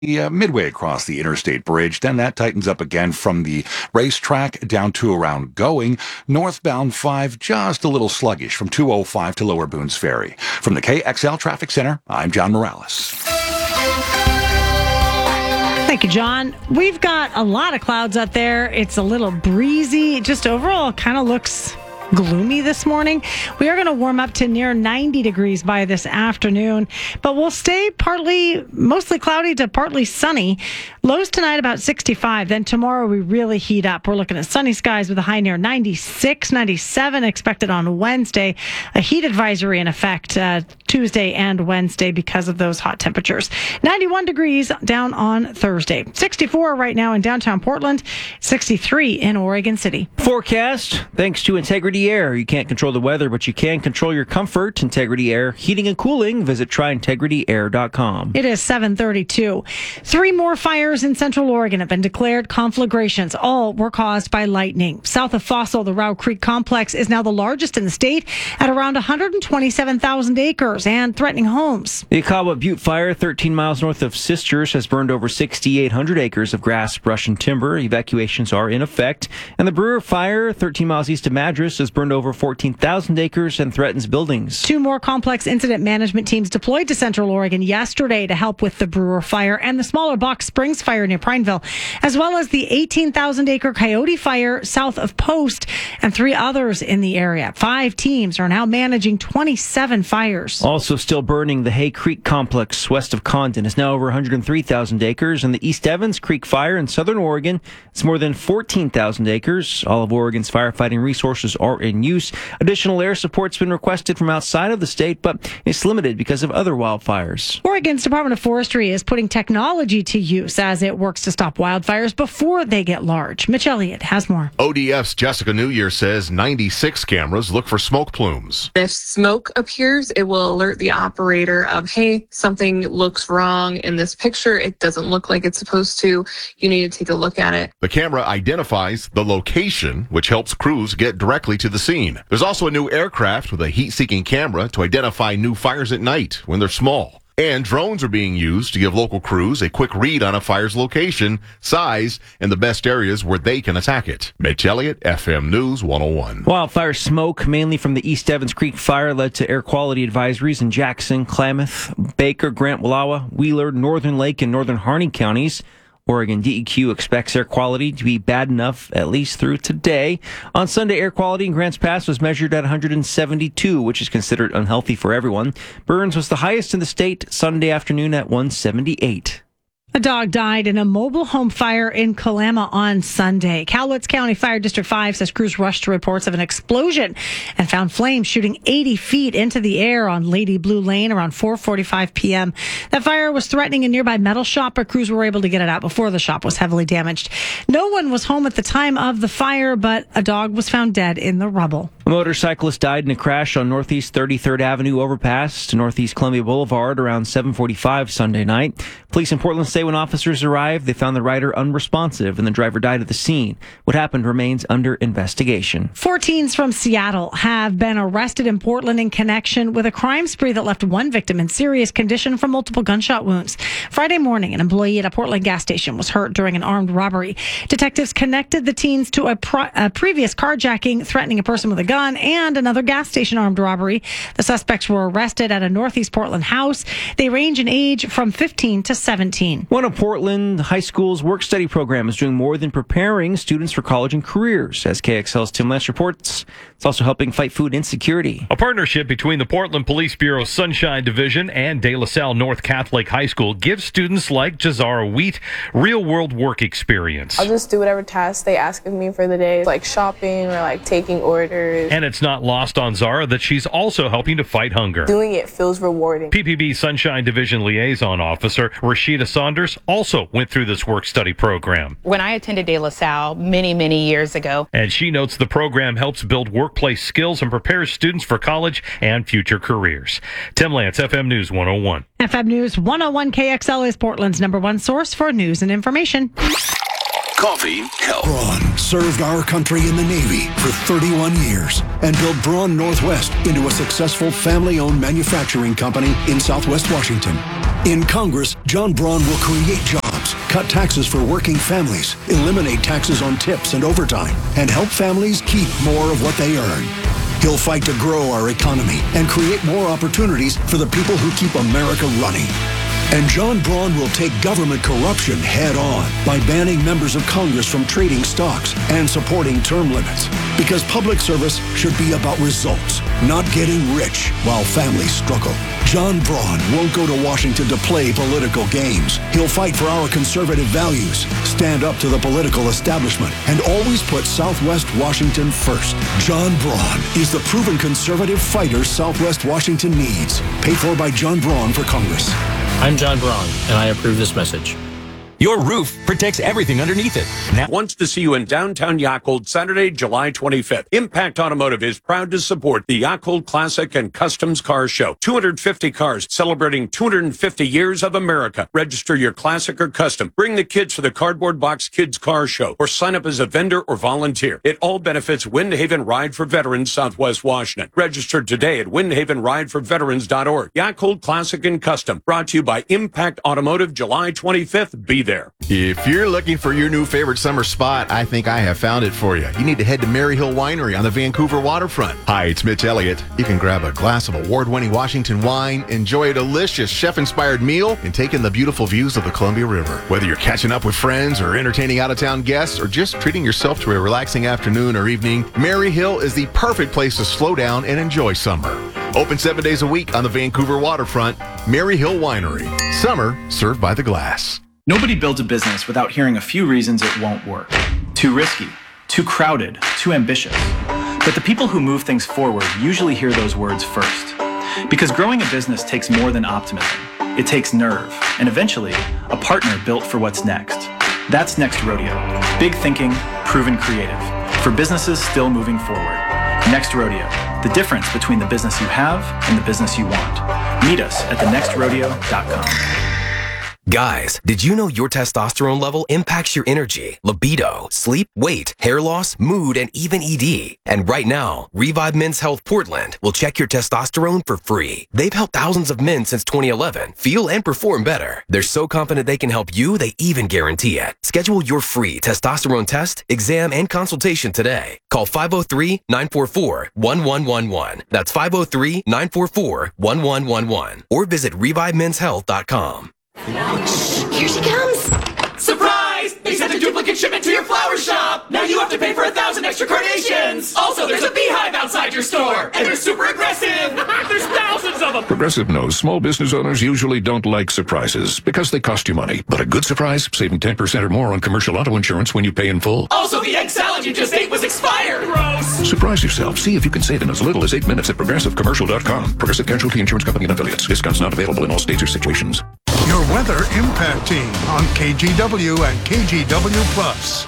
midway across the interstate bridge. Then that tightens up again from the racetrack down to around Going. Northbound 5, just a little sluggish from 205 to Lower Boones Ferry. From the KXL Traffic Center, I'm John Morales. Thank you, John. We've got a lot of clouds out there. It's a little breezy. Just overall kind of looks gloomy this morning. We are going to warm up to near 90 degrees by this afternoon, but we'll stay mostly cloudy to partly sunny. Lows tonight about 65. Then tomorrow we really heat up. We're looking at sunny skies with a high near 96, 97 expected on Wednesday. A heat advisory in effect Tuesday and Wednesday because of those hot temperatures. 91 degrees down on Thursday. 64 right now in downtown Portland. 63 in Oregon City. Forecast, thanks to Integrity Air. You can't control the weather, but you can control your comfort. Integrity Air Heating and Cooling. Visit tryintegrityair.com. It is 7:32. 3 more fires in Central Oregon have been declared conflagrations. All were caused by lightning. South of Fossil, the Row Creek Complex is now the largest in the state at around 127,000 acres and threatening homes. The Akawa Butte Fire, 13 miles north of Sisters, has burned over 6,800 acres of grass, brush, and timber. Evacuations are in effect. And the Brewer Fire, 13 miles east of Madras, has burned over 14,000 acres and threatens buildings. 2 more complex incident management teams deployed to Central Oregon yesterday to help with the Brewer Fire and the smaller Box Springs Fire near Prineville, as well as the 18,000-acre Coyote Fire south of Post and 3 others in the area. 5 teams are now managing 27 fires. Also still burning, the Hay Creek Complex west of Condon is now over 103,000 acres, and the East Evans Creek Fire in southern Oregon is more than 14,000 acres. All of Oregon's firefighting resources are in use. Additional air support's been requested from outside of the state, but it's limited because of other wildfires. Oregon's Department of Forestry is putting technology to use as it works to stop wildfires before they get large. Mitch Elliott has more. ODF's Jessica Newyear says 96 cameras look for smoke plumes. If smoke appears, it will alert the operator of, hey, something looks wrong in this picture. It doesn't look like it's supposed to. You need to take a look at it. The camera identifies the location, which helps crews get directly to the scene. There's also a new aircraft with a heat-seeking camera to identify new fires at night when they're small. And drones are being used to give local crews a quick read on a fire's location, size, and the best areas where they can attack it. Mitch Elliott, FM News 101. Wildfire smoke, mainly from the East Evans Creek Fire, led to air quality advisories in Jackson, Klamath, Baker, Grant Wallowa, Wheeler, Northern Lake, and Northern Harney counties. Oregon DEQ expects air quality to be bad enough at least through today. On Sunday, air quality in Grants Pass was measured at 172, which is considered unhealthy for everyone. Burns was the highest in the state Sunday afternoon at 178. A dog died in a mobile home fire in Kalama on Sunday. Cowlitz County Fire District 5 says crews rushed to reports of an explosion and found flames shooting 80 feet into the air on Lady Blue Lane around 4:45 p.m. That fire was threatening a nearby metal shop, but crews were able to get it out before the shop was heavily damaged. No one was home at the time of the fire, but a dog was found dead in the rubble. A motorcyclist died in a crash on Northeast 33rd Avenue overpass to Northeast Columbia Boulevard around 7:45 Sunday night. Police in Portland say when officers arrived, they found the rider unresponsive and the driver died at the scene. What happened remains under investigation. 4 teens from Seattle have been arrested in Portland in connection with a crime spree that left one victim in serious condition from multiple gunshot wounds. Friday morning, an employee at a Portland gas station was hurt during an armed robbery. Detectives connected the teens to a previous carjacking threatening a person with a gun and another gas station armed robbery. The suspects were arrested at a Northeast Portland house. They range in age from 15 to 17. One of Portland High School's work-study program is doing more than preparing students for college and careers. As KXL's Tim Lance reports, it's also helping fight food insecurity. A partnership between the Portland Police Bureau Sunshine Division and De La Salle North Catholic High School gives students like Jazara Wheat real-world work experience. I'll just do whatever tasks they ask of me for the day, like shopping or like taking orders. And it's not lost on Zara that she's also helping to fight hunger. Doing it feels rewarding. PPB Sunshine Division Liaison Officer Rashida Saunders also went through this work-study program. When I attended De La Salle many years ago. And she notes the program helps build workplace skills and prepares students for college and future careers. Tim Lance, FM News 101. FM News 101 KXL is Portland's #1 source for news and information. Coffee helps. Braun served our country in the Navy for 31 years and built Braun Northwest into a successful family-owned manufacturing company in Southwest Washington. In Congress, John Braun will create jobs, cut taxes for working families, eliminate taxes on tips and overtime, and help families keep more of what they earn. He'll fight to grow our economy and create more opportunities for the people who keep America running. And John Braun will take government corruption head on by banning members of Congress from trading stocks and supporting term limits. Because public service should be about results, not getting rich while families struggle. John Braun won't go to Washington to play political games. He'll fight for our conservative values, stand up to the political establishment, and always put Southwest Washington first. John Braun is the proven conservative fighter Southwest Washington needs. Paid for by John Braun for Congress. I'm John Braun, and I approve this message. Your roof protects everything underneath it. Now wants to see you in downtown Yakult Saturday, July 25th. Impact Automotive is proud to support the Yakult Classic and Customs Car Show. 250 cars celebrating 250 years of America. Register your classic or custom. Bring the kids for the Cardboard Box Kids Car Show or sign up as a vendor or volunteer. It all benefits Windhaven Ride for Veterans, Southwest Washington. Register today at windhavenrideforveterans.org. Yakult Classic and Custom, brought to you by Impact Automotive, July 25th. Be there. If you're looking for your new favorite summer spot, I think I have found it for you. You need to head to Mary Hill Winery on the Vancouver waterfront. Hi, it's Mitch Elliott. You can grab a glass of award-winning Washington wine, enjoy a delicious chef-inspired meal, and take in the beautiful views of the Columbia River. Whether you're catching up with friends or entertaining out-of-town guests or just treating yourself to a relaxing afternoon or evening, Mary Hill is the perfect place to slow down and enjoy summer. Open 7 days a week on the Vancouver waterfront, Mary Hill Winery. Summer served by the glass. Nobody builds a business without hearing a few reasons it won't work. Too risky, too crowded, too ambitious. But the people who move things forward usually hear those words first. Because growing a business takes more than optimism. It takes nerve, and eventually, a partner built for what's next. That's Next Rodeo. Big thinking, proven creative. For businesses still moving forward. Next Rodeo. The difference between the business you have and the business you want. Meet us at thenextrodeo.com. Guys, did you know your testosterone level impacts your energy, libido, sleep, weight, hair loss, mood, and even ED? And right now, Revive Men's Health Portland will check your testosterone for free. They've helped thousands of men since 2011 feel and perform better. They're so confident they can help you, they even guarantee it. Schedule your free testosterone test, exam, and consultation today. Call 503-944-1111. That's 503-944-1111. Or visit ReviveMen'sHealth.com. Here she comes! Surprise! They sent a duplicate shipment to your flower shop! Now you have to pay for 1,000 extra carnations! Also, there's a beehive outside your store! And they're super aggressive! There's thousands of them! Progressive knows small business owners usually don't like surprises because they cost you money. But a good surprise, saving 10% or more on commercial auto insurance when you pay in full. Also, the egg salad you just ate was expired! Gross! Surprise yourself. See if you can save in as little as 8 minutes at ProgressiveCommercial.com. Progressive Casualty Insurance Company and Affiliates. Discounts not available in all states or situations. Your Weather Impact Team on KGW and KGW Plus.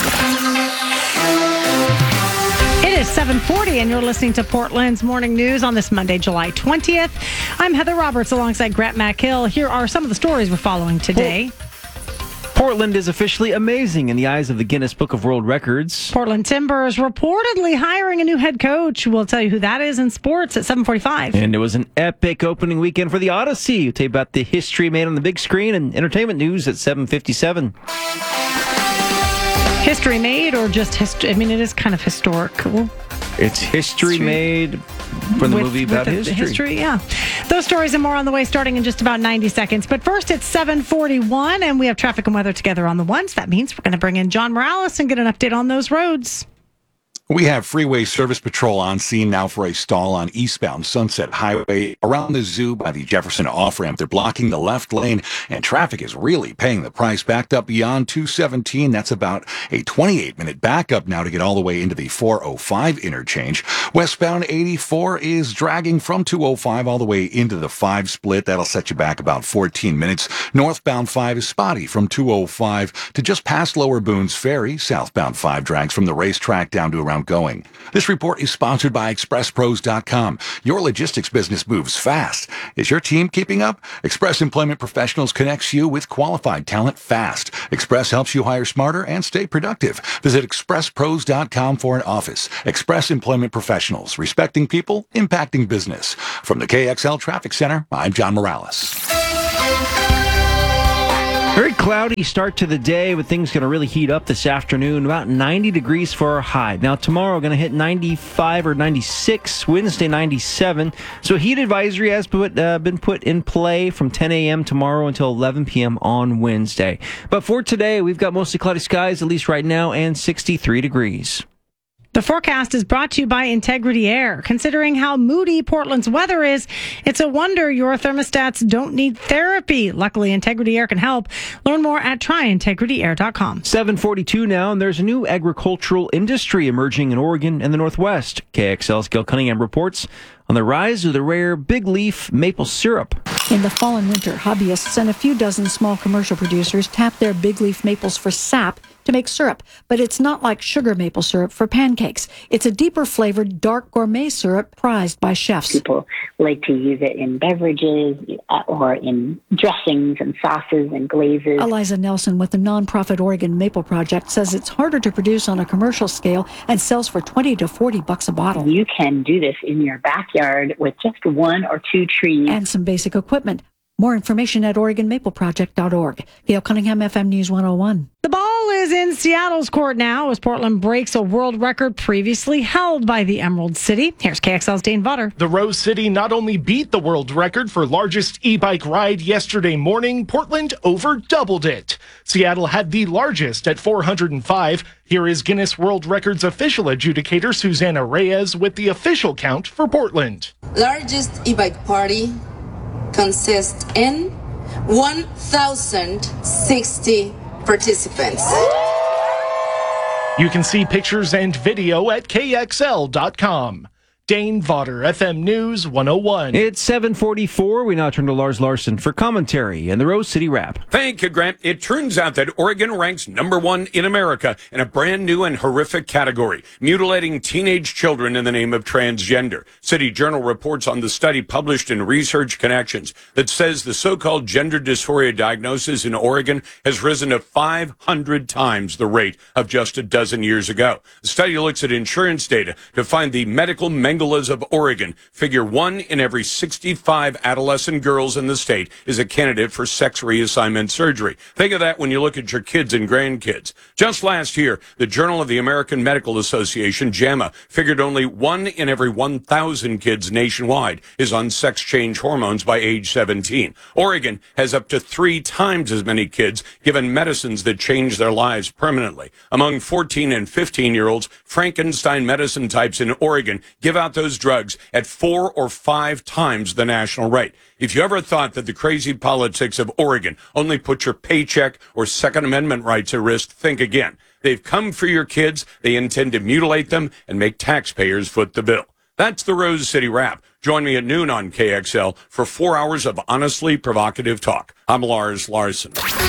It is 7:40 and you're listening to Portland's Morning News on this Monday, July 20th. I'm Heather Roberts alongside Grant McHill. Here are some of the stories we're following today. Portland is officially amazing in the eyes of the Guinness Book of World Records. Portland Timbers reportedly hiring a new head coach. We'll tell you who that is in sports at 7:45. And it was an epic opening weekend for the Odyssey. We'll tell you about the history made on the big screen and entertainment news at 7:57. History made or just history? I mean, it is kind of historical. It's history made from the movie about history. Yeah. Those stories and more on the way starting in just about 90 seconds. But first, it's 7:41 and we have traffic and weather together on the ones. That means we're going to bring in John Morales and get an update on those roads. We have Freeway Service Patrol on scene now for a stall on eastbound Sunset Highway around the zoo by the Jefferson off-ramp. They're blocking the left lane, and traffic is really paying the price. Backed up beyond 217. That's about a 28-minute backup now to get all the way into the 405 interchange. Westbound 84 is dragging from 205 all the way into the 5 split. That'll set you back about 14 minutes. Northbound 5 is spotty from 205 to just past Lower Boones Ferry. Southbound 5 drags from the racetrack down to around around going. This report is sponsored by ExpressPros.com. Your logistics business moves fast. Is your team keeping up? Express Employment Professionals connects you with qualified talent fast. Express helps you hire smarter and stay productive. Visit ExpressPros.com for an office. Express Employment Professionals, respecting people, impacting business. From the KXL Traffic Center, I'm John Morales. Very cloudy start to the day, but things going to really heat up this afternoon. About 90 degrees for our high. Now tomorrow going to hit 95 or 96. Wednesday 97. So heat advisory has been put in play from 10 a.m. tomorrow until 11 p.m. on Wednesday. But for today, we've got mostly cloudy skies, at least right now, and 63 degrees. The forecast is brought to you by Integrity Air. Considering how moody Portland's weather is, it's a wonder your thermostats don't need therapy. Luckily, Integrity Air can help. Learn more at tryintegrityair.com. 7:42 now, and there's a new agricultural industry emerging in Oregon and the Northwest. KXL's Gil Cunningham reports on the rise of the rare big leaf maple syrup. In the fall and winter, hobbyists and a few dozen small commercial producers tap their big leaf maples for sap to make syrup, but it's not like sugar maple syrup for pancakes. It's a deeper flavored, dark gourmet syrup prized by chefs. People like to use it in beverages or in dressings and sauces and glazes. Eliza Nelson with the nonprofit Oregon Maple Project says it's harder to produce on a commercial scale and sells for $20 to $40 a bottle. You can do this in your backyard with just one or two trees. And some basic equipment. More information at OregonMapleProject.org. Gail Cunningham, FM News 101. The ball is in Seattle's court now as Portland breaks a world record previously held by the Emerald City. Here's KXL's Dane Vaughter. The Rose City not only beat the world record for largest e-bike ride yesterday morning, Portland over doubled it. Seattle had the largest at 405. Here is Guinness World Records official adjudicator Susanna Reyes with the official count for Portland. Largest e-bike party consists in 1,060 participants. You can see pictures and video at KXL.com. Dane Vaughter, FM News 101. It's 7:44. We now turn to Lars Larson for commentary and the Rose City Wrap. Thank you, Grant. It turns out that Oregon ranks #1 in America in a brand new and horrific category, mutilating teenage children in the name of transgender. City Journal reports on the study published in Research Connections that says the so-called gender dysphoria diagnosis in Oregon has risen to 500 times the rate of just a dozen years ago. The study looks at insurance data to find the medical Mengelas of Oregon figure 1 in every 65 adolescent girls in the state is a candidate for sex reassignment surgery. Think of that when you look at your kids and grandkids. Just last year, the Journal of the American Medical Association, JAMA, figured only 1 in every 1,000 kids nationwide is on sex change hormones by age 17. Oregon has up to 3 times as many kids given medicines that change their lives permanently. Among 14 and 15-year-olds, Frankenstein medicine types in Oregon give out those drugs at 4 or 5 times the national rate. If you ever thought that the crazy politics of Oregon only put your paycheck or Second Amendment rights at risk, think again. They've come for your kids, they intend to mutilate them, and make taxpayers foot the bill. That's the Rose City Wrap. Join me at noon on KXL for 4 hours of honestly provocative talk. I'm Lars Larson.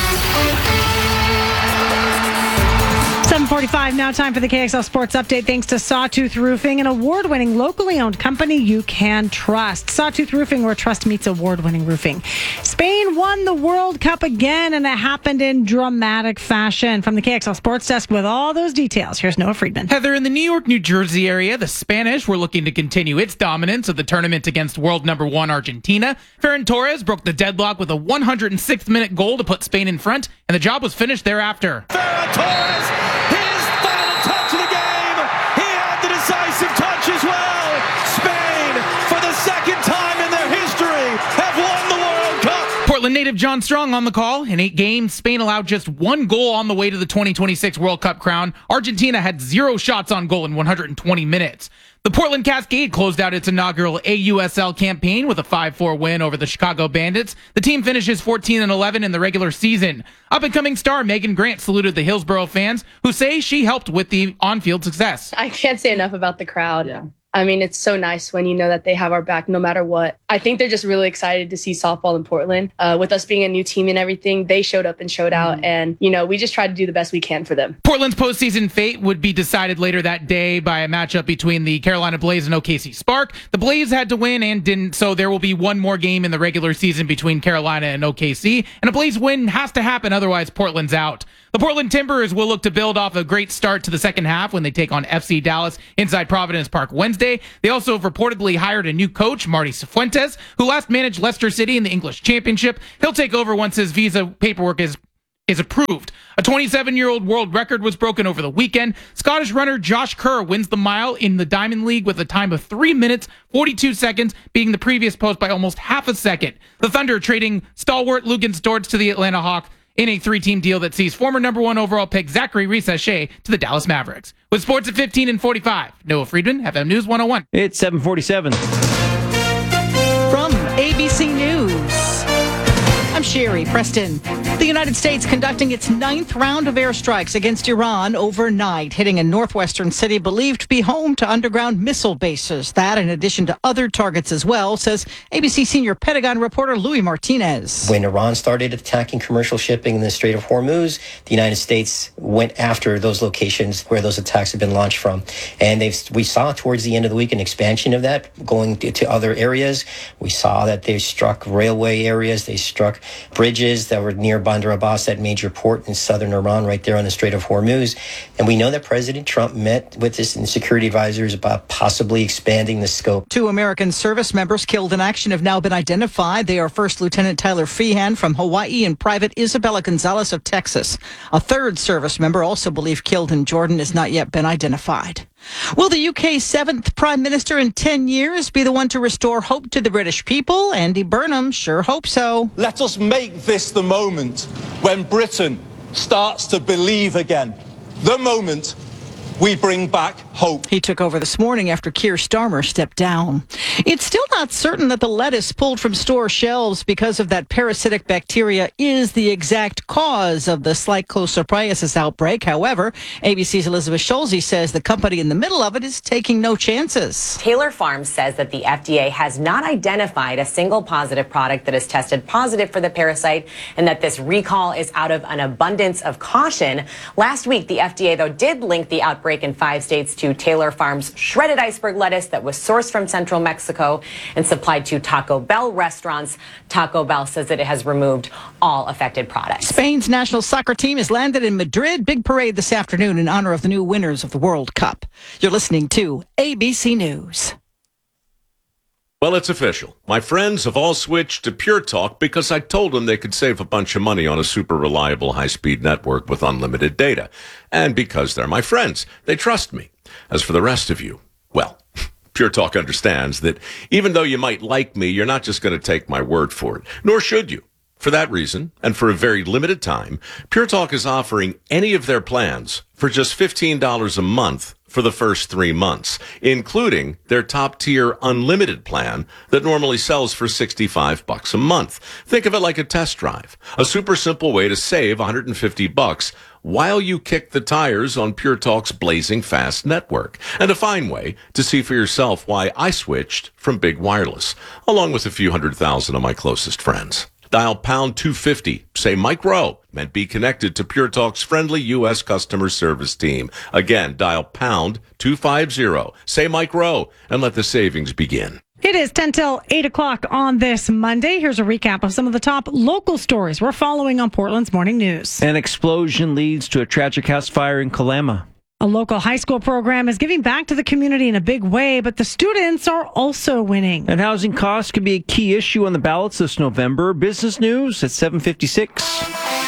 7:45 now, time for the KXL Sports Update. Thanks to Sawtooth Roofing, an award-winning locally owned company you can trust. Sawtooth Roofing, where trust meets award-winning roofing. Spain won the World Cup again, and it happened in dramatic fashion. From the KXL Sports Desk with all those details, here's Noah Friedman. Heather, in the New York, New Jersey area, the Spanish were looking to continue its dominance of the tournament against world #1 Argentina. Ferran Torres broke the deadlock with a 106th-minute goal to put Spain in front, and the job was finished thereafter. Ferran Torres! As well, Spain, for the second time in their history, have won the World Cup. Portland native John Strong on the call. In 8 games, Spain allowed just 1 goal on the way to the 2026 World Cup crown. Argentina had 0 shots on goal in 120 minutes. The Portland Cascade closed out its inaugural AUSL campaign with a 5-4 win over the Chicago Bandits. The team finishes 14-11 in the regular season. Up-and-coming star Megan Grant saluted the Hillsborough fans, who say she helped with the on-field success. I can't say enough about the crowd. I mean, it's so nice when you know that they have our back no matter what. I think they're just really excited to see softball in Portland. With us being a new team and everything, they showed up and showed out. And, we just tried to do the best we can for them. Portland's postseason fate would be decided later that day by a matchup between the Carolina Blaze and OKC Spark. The Blaze had to win and didn't, so there will be one more game in the regular season between Carolina and OKC. And a Blaze win has to happen, otherwise Portland's out. The Portland Timbers will look to build off a great start to the second half when they take on FC Dallas inside Providence Park Wednesday. They also have reportedly hired a new coach, Marty Cifuentes, who last managed Leicester City in the English Championship. He'll take over once his visa paperwork is approved. A 27-year-old world record was broken over the weekend. Scottish runner Josh Kerr wins the mile in the Diamond League with a time of 3 minutes, 42 seconds, beating the previous post by almost half a second. The Thunder trading stalwart Luguentz Dort to the Atlanta Hawks in a 3-team deal that sees former number 1 overall pick Zachary Risacher to the Dallas Mavericks. With sports at 15 and 45, Noah Friedman, FM News 101. It's 7:47. From ABC News, I'm Sherry Preston. The United States conducting its 9th round of airstrikes against Iran overnight, hitting a northwestern city believed to be home to underground missile bases. That, in addition to other targets as well, says ABC senior Pentagon reporter Louis Martinez. When Iran started attacking commercial shipping in the Strait of Hormuz, the United States went after those locations where those attacks have been launched from. And we saw towards the end of the week an expansion of that going to other areas. We saw that they struck railway areas. They struck bridges that were near Bandar Abbas, that major port in southern Iran, right there on the Strait of Hormuz. And we know that President Trump met with his security advisors about possibly expanding the scope. 2 American service members killed in action have now been identified. They are First Lieutenant Tyler Feehan from Hawaii and Private Isabella Gonzalez of Texas. A 3rd service member, also believed killed in Jordan, has not yet been identified. Will the UK's 7th Prime Minister in 10 years be the one to restore hope to the British people? Andy Burnham sure hopes so. Let us make this the moment when Britain starts to believe again. The moment we bring back hope. He took over this morning after Keir Starmer stepped down. It's still not certain that the lettuce pulled from store shelves because of that parasitic bacteria is the exact cause of the Schleich-psoriasis outbreak. However, ABC's Elizabeth Schulze says the company in the middle of it is taking no chances. Taylor Farms says that the FDA has not identified a single positive product that has tested positive for the parasite and that this recall is out of an abundance of caution. Last week, the FDA, though, did link the outbreak in 5 states to Taylor Farms' shredded iceberg lettuce that was sourced from central Mexico and supplied to Taco Bell restaurants. Taco Bell says that it has removed all affected products. Spain's national soccer team has landed in Madrid. Big parade this afternoon in honor of the new winners of the World Cup. You're listening to ABC News. Well, it's official. My friends have all switched to Pure Talk because I told them they could save a bunch of money on a super reliable high-speed network with unlimited data. And because they're my friends, they trust me. As for the rest of you, well, Pure Talk understands that even though you might like me, you're not just going to take my word for it, nor should you. For that reason, and for a very limited time, Pure Talk is offering any of their plans for just $15 a month for the first 3 months, including their top-tier unlimited plan that normally sells for $65 a month. Think of it like a test drive, a super simple way to save $150 while you kick the tires on Pure Talk's blazing fast network, and a fine way to see for yourself why I switched from Big Wireless, along with a few 100,000 of my closest friends. Dial pound 250, say Mike Rowe, and be connected to Pure Talk's friendly U.S. customer service team. Again, dial pound 250, say Mike Rowe, and let the savings begin. It is 10 till 8 o'clock on this Monday. Here's a recap of some of the top local stories we're following on Portland's Morning News. An explosion leads to a tragic house fire in Kalama. A local high school program is giving back to the community in a big way, but the students are also winning. And housing costs could be a key issue on the ballots this November. Business News at 7:56.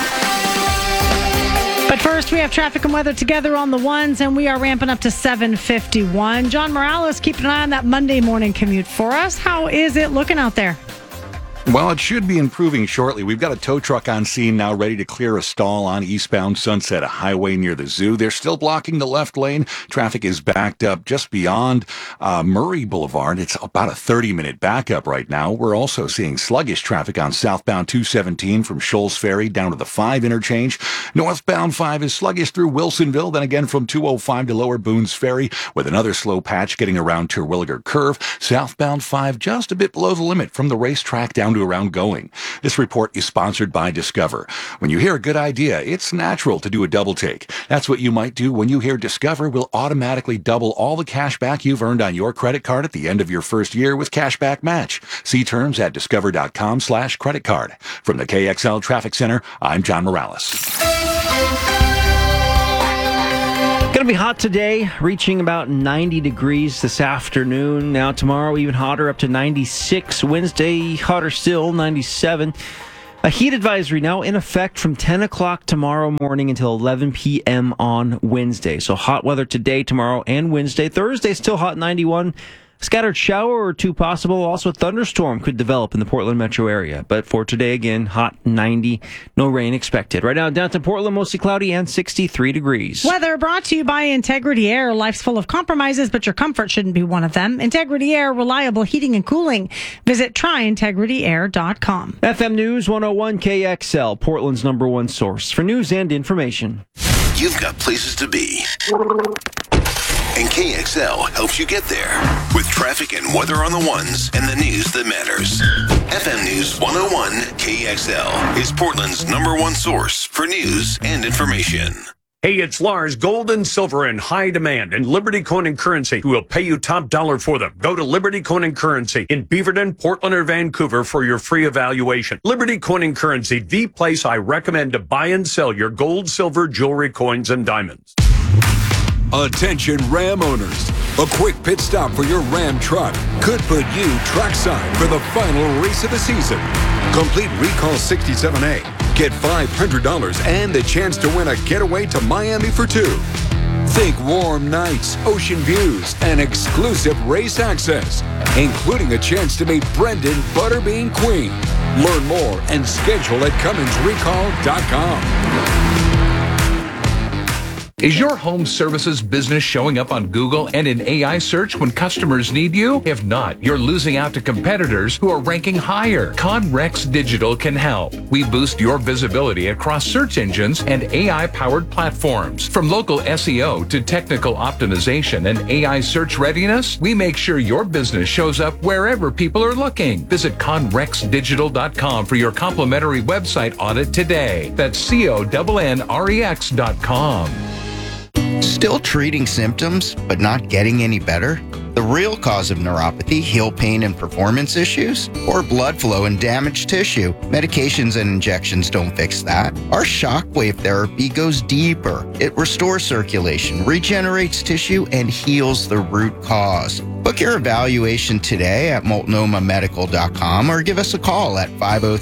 But first, we have traffic and weather together on the ones, and we are ramping up to 7:51. John Morales keeping an eye on that Monday morning commute for us. How is it looking out there? Well, it should be improving shortly. We've got a tow truck on scene now ready to clear a stall on eastbound Sunset Highway near the zoo. They're still blocking the left lane. Traffic is backed up just beyond Murray Boulevard. It's about a 30-minute backup right now. We're also seeing sluggish traffic on southbound 217 from Shoals Ferry down to the 5 interchange. Northbound 5 is sluggish through Wilsonville, then again from 205 to Lower Boones Ferry with another slow patch getting around Terwilliger Curve. Southbound 5 just a bit below the limit from the racetrack down to around Going. This report is sponsored by Discover. When you hear a good idea, it's natural to do a double take. That's what you might do when you hear Discover will automatically double all the cash back you've earned on your credit card at the end of your first year with Cashback Match. See terms at discover.com/credit card. From the KXL Traffic Center, I'm John Morales. Going to be hot today, reaching about 90 degrees this afternoon. Now tomorrow, even hotter, up to 96. Wednesday, hotter still, 97. A heat advisory now in effect from 10 o'clock tomorrow morning until 11 p.m. on Wednesday. So hot weather today, tomorrow, and Wednesday. Thursday, still hot, 91. Scattered shower or two possible. Also, a thunderstorm could develop in the Portland metro area. But for today, again, hot 90. No rain expected. Right now, downtown Portland, mostly cloudy and 63 degrees. Weather brought to you by Integrity Air. Life's full of compromises, but your comfort shouldn't be one of them. Integrity Air, reliable heating and cooling. Visit tryintegrityair.com. FM News 101 KXL, Portland's #1 source for news and information. You've got places to be, and KXL helps you get there with traffic and weather on the ones and the news that matters. FM News 101 KXL is Portland's #1 source for news and information. Hey, it's Lars. Gold and silver in high demand, and Liberty Coin and Currency will pay you top dollar for them. Go to Liberty Coin and Currency in Beaverton, Portland, or Vancouver for your free evaluation. Liberty Coin and Currency, the place I recommend to buy and sell your gold, silver, jewelry, coins, and diamonds. Attention Ram owners. A quick pit stop for your Ram truck could put you trackside for the final race of the season. Complete Recall 67A. Get $500 and the chance to win a getaway to Miami for 2. Think warm nights, ocean views, and exclusive race access, including a chance to meet Brendan Butterbean Queen. Learn more and schedule at CumminsRecall.com. Is your home services business showing up on Google and in AI search when customers need you? If not, you're losing out to competitors who are ranking higher. Conrex Digital can help. We boost your visibility across search engines and AI-powered platforms. From local SEO to technical optimization and AI search readiness, we make sure your business shows up wherever people are looking. Visit conrexdigital.com for your complimentary website audit today. That's CONNREX.com. Still treating symptoms, but not getting any better? The real cause of neuropathy, heel pain and performance issues, or blood flow and damaged tissue. Medications and injections don't fix that. Our shockwave therapy goes deeper. It restores circulation, regenerates tissue, and heals the root cause. Book your evaluation today at multnomamedical.com or give us a call at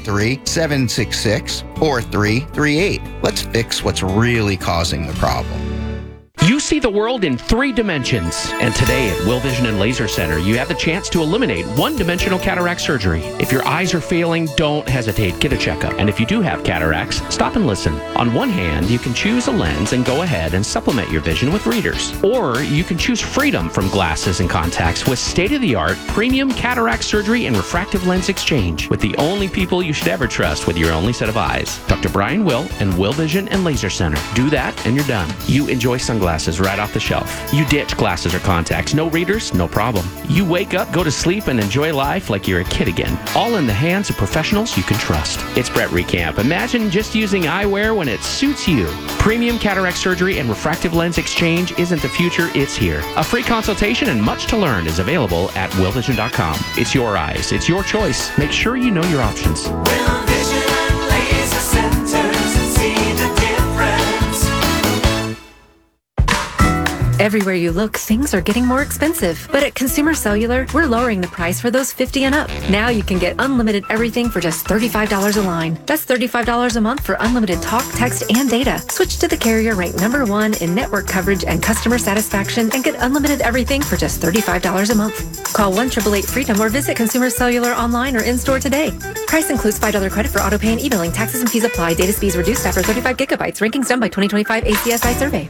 503-766-4338. Let's fix what's really causing the problem. You see the world in 3 dimensions. And today at Will Vision and Laser Center, you have the chance to eliminate one-dimensional cataract surgery. If your eyes are failing, don't hesitate. Get a checkup. And if you do have cataracts, stop and listen. On one hand, you can choose a lens and go ahead and supplement your vision with readers. Or you can choose freedom from glasses and contacts with state-of-the-art premium cataract surgery and refractive lens exchange with the only people you should ever trust with your only set of eyes. Dr. Brian Will and Will Vision and Laser Center. Do that and you're done. You enjoy sunglasses right off the shelf. You ditch glasses or contacts. No readers? No problem. You wake up, go to sleep, and enjoy life like you're a kid again. All in the hands of professionals you can trust. It's Brett Recamp. Imagine just using eyewear when it suits you. Premium cataract surgery and refractive lens exchange isn't the future, it's here. A free consultation and much to learn is available at willvision.com. It's your eyes. It's your choice. Make sure you know your options. Will Vision and Laser Centers, see the difference. Everywhere you look, things are getting more expensive. But at Consumer Cellular, we're lowering the price for those 50 and up. Now you can get unlimited everything for just $35 a line. That's $35 a month for unlimited talk, text, and data. Switch to the carrier ranked #1 in network coverage and customer satisfaction and get unlimited everything for just $35 a month. Call 1-888-FREEDOM or visit Consumer Cellular online or in-store today. Price includes $5 credit for auto pay and e-billing. Taxes and fees apply. Data speeds reduced after 35 gigabytes. Rankings done by 2025 ACSI survey.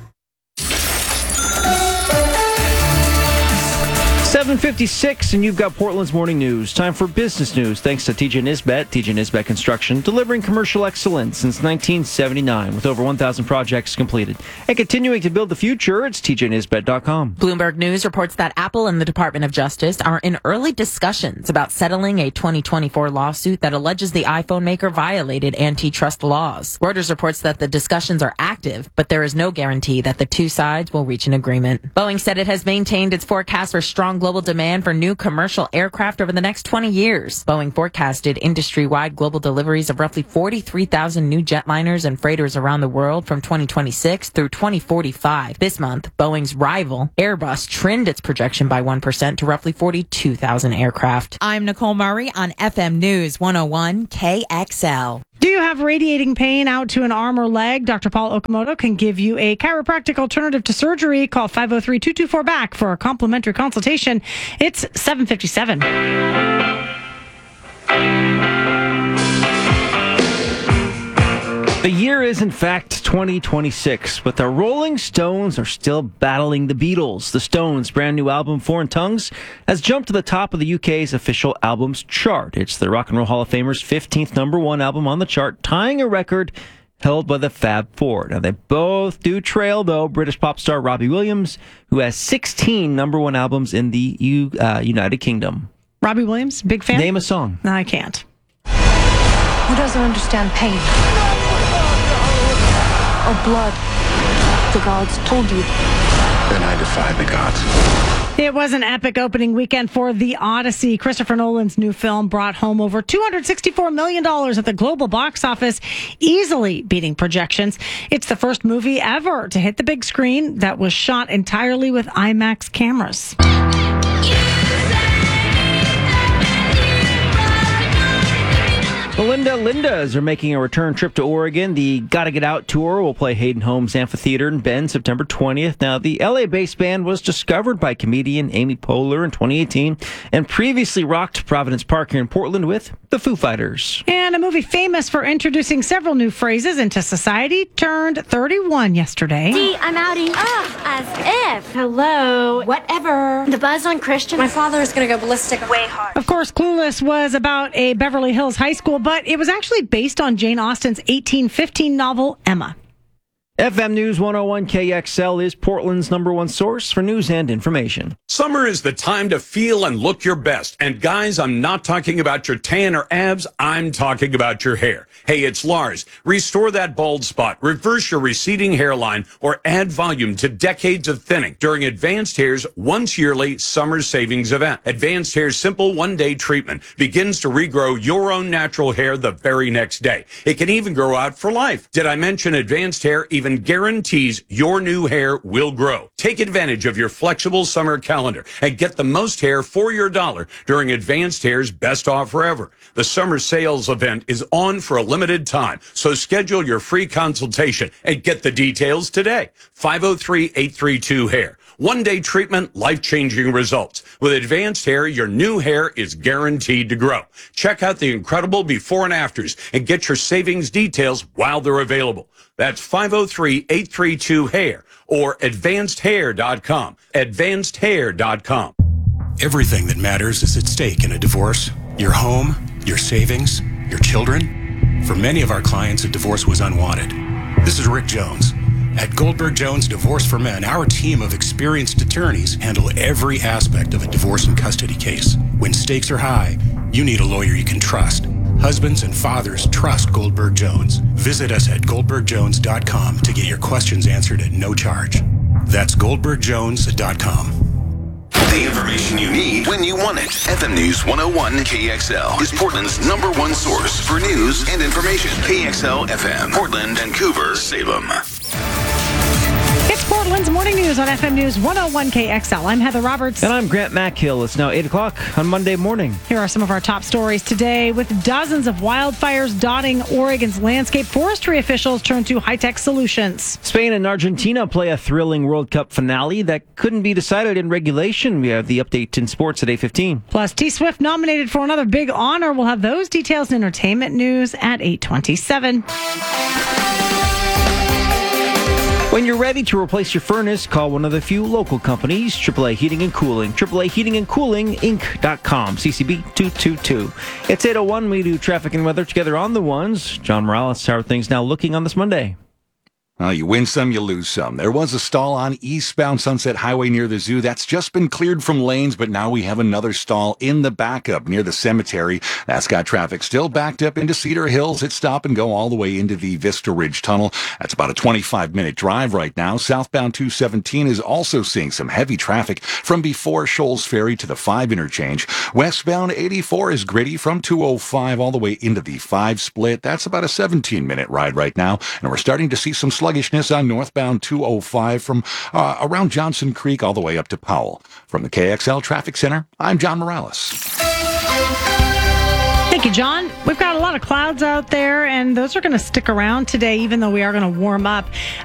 7:56, and you've got Portland's morning news. Time for business news. Thanks to TJ Nisbet. TJ Nisbet Construction, delivering commercial excellence since 1979 with over 1,000 projects completed. And continuing to build the future, it's TJNisbet.com. Bloomberg News reports that Apple and the Department of Justice are in early discussions about settling a 2024 lawsuit that alleges the iPhone maker violated antitrust laws. Reuters reports that the discussions are active, but there is no guarantee that the two sides will reach an agreement. Boeing said it has maintained its forecast for strong global demand for new commercial aircraft over the next 20 years. Boeing forecasted industry-wide global deliveries of roughly 43,000 new jetliners and freighters around the world from 2026 through 2045. This month, Boeing's rival, Airbus, trimmed its projection by 1% to roughly 42,000 aircraft. I'm Nicole Murray on FM News 101 KXL. Do you have radiating pain out to an arm or leg? Dr. Paul Okamoto can give you a chiropractic alternative to surgery. Call 503-224-BACK for a complimentary consultation. It's 7:57. The year is, in fact, 2026, but the Rolling Stones are still battling the Beatles. The Stones' brand new album, Foreign Tongues, has jumped to the top of the UK's official albums chart. It's the Rock and Roll Hall of Famer's 15th #1 album on the chart, tying a record held by the Fab Four. Now, they both do trail, though, British pop star Robbie Williams, who has 16 #1 albums in the United Kingdom. Robbie Williams, big fan? Name a song. No, I can't. Who doesn't understand pain? Or blood? The gods told you. Then I defy the gods. It was an epic opening weekend for The Odyssey. Christopher Nolan's new film brought home over $264 million at the global box office, easily beating projections. It's the first movie ever to hit the big screen that was shot entirely with IMAX cameras. The Lindas are making a return trip to Oregon. The Gotta Get Out tour will play Hayden Homes Amphitheater in Bend September 20th. Now, the LA-based band was discovered by comedian Amy Poehler in 2018 and previously rocked Providence Park here in Portland with the Foo Fighters. And a movie famous for introducing several new phrases into society turned 31 yesterday. See, I'm outie. As if. Hello. Whatever. The buzz on Christian. My father is going to go ballistic way hard. Of course, Clueless was about a Beverly Hills high school, but it was actually based on Jane Austen's 1815 novel, Emma. FM News 101 KXL is Portland's #1 source for news and information. Summer is the time to feel and look your best. And guys, I'm not talking about your tan or abs. I'm talking about your hair. Hey, it's Lars. Restore that bald spot, reverse your receding hairline, or add volume to decades of thinning during Advanced Hair's once yearly summer savings event. Advanced Hair's simple one-day treatment begins to regrow your own natural hair the very next day. It can even grow out for life. Did I mention Advanced Hair even guarantees your new hair will grow? Take advantage of your flexible summer calendar and get the most hair for your dollar during Advanced Hair's best offer ever. The summer sales event is on for a limited time, so schedule your free consultation and get the details today. 503-832-HAIR. One-day treatment, life-changing results. With Advanced Hair, your new hair is guaranteed to grow. Check out the incredible before and afters and get your savings details while they're available. That's 503-832-HAIR or advancedhair.com. Advancedhair.com. Everything that matters is at stake in a divorce. Your home, your savings, your children. For many of our clients, a divorce was unwanted. This is Rick Jones. At Goldberg Jones Divorce for Men, our team of experienced attorneys handle every aspect of a divorce and custody case. When stakes are high, you need a lawyer you can trust. Husbands and fathers trust Goldberg Jones. Visit us at goldbergjones.com to get your questions answered at no charge. That's goldbergjones.com. The information you need when you want it. FM News 101 KXL is Portland's #1 source for news and information. KXL FM, Portland, Vancouver, Salem. It's Portland. Wins Morning News on FM News 101 KXL. I'm Heather Roberts. And I'm Grant Mackhill. It's now 8 o'clock on Monday morning. Here are some of our top stories today. With dozens of wildfires dotting Oregon's landscape, forestry officials turn to high-tech solutions. Spain and Argentina play a thrilling World Cup finale that couldn't be decided in regulation. We have the update in sports at 8:15. Plus, T Swift nominated for another big honor. We'll have those details in entertainment news at 8:27. When you're ready to replace your furnace, call one of the few local companies, AAA Heating and Cooling. AAA Heating and Cooling, Inc.com, CCB 222. It's 8:01. We do traffic and weather together on the ones. John Morales, how are things now looking on this Monday? Well, you win some, you lose some. There was a stall on eastbound Sunset Highway near the zoo. That's just been cleared from lanes, but now we have another stall in the backup near the cemetery. That's got traffic still backed up into Cedar Hills. It's stop and go all the way into the Vista Ridge Tunnel. That's about a 25-minute drive right now. Southbound 217 is also seeing some heavy traffic from before Shoals Ferry to the 5 interchange. Westbound 84 is gritty from 205 all the way into the 5 split. That's about a 17-minute ride right now, and we're starting to see some sluggishness on northbound 205 from around Johnson Creek all the way up to Powell. From the KXL Traffic Center, I'm John Morales. Thank you, John. We've got a lot of clouds out there, and those are going to stick around today, even though we are going to warm up.